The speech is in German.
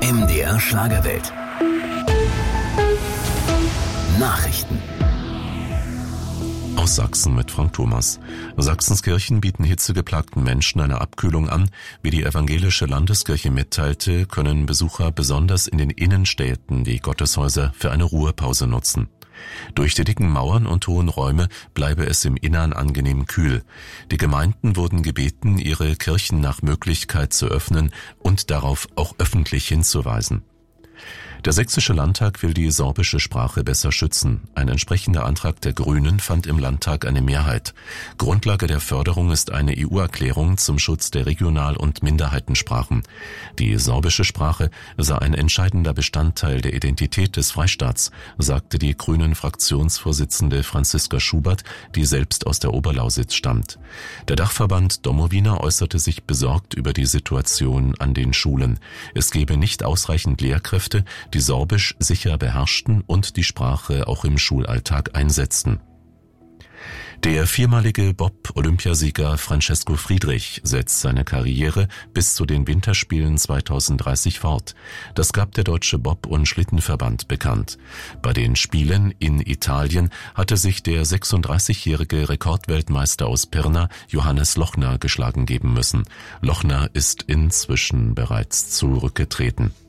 MDR Schlagerwelt. Nachrichten. Aus Sachsen mit Frank Thomas. Sachsens Kirchen bieten hitzegeplagten Menschen eine Abkühlung an. Wie die evangelische Landeskirche mitteilte, können Besucher besonders in den Innenstädten die Gotteshäuser für eine Ruhepause nutzen. Durch die dicken Mauern und hohen Räume bleibe es im Innern angenehm kühl. Die Gemeinden wurden gebeten, ihre Kirchen nach Möglichkeit zu öffnen und darauf auch öffentlich hinzuweisen. Der Sächsische Landtag will die sorbische Sprache besser schützen. Ein entsprechender Antrag der Grünen fand im Landtag eine Mehrheit. Grundlage der Förderung ist eine EU-Erklärung zum Schutz der Regional- und Minderheitensprachen. Die sorbische Sprache sei ein entscheidender Bestandteil der Identität des Freistaats, sagte die Grünen-Fraktionsvorsitzende Franziska Schubert, die selbst aus der Oberlausitz stammt. Der Dachverband Domowina äußerte sich besorgt über die Situation an den Schulen. Es gebe nicht ausreichend Lehrkräfte, die Sorbisch sicher beherrschten und die Sprache auch im Schulalltag einsetzten. Der viermalige Bob-Olympiasieger Francesco Friedrich setzt seine Karriere bis zu den Winterspielen 2030 fort. Das gab der Deutsche Bob- und Schlittenverband bekannt. Bei den Spielen in Italien hatte sich der 36-jährige Rekordweltmeister aus Pirna, Johannes Lochner, geschlagen geben müssen. Lochner ist inzwischen bereits zurückgetreten.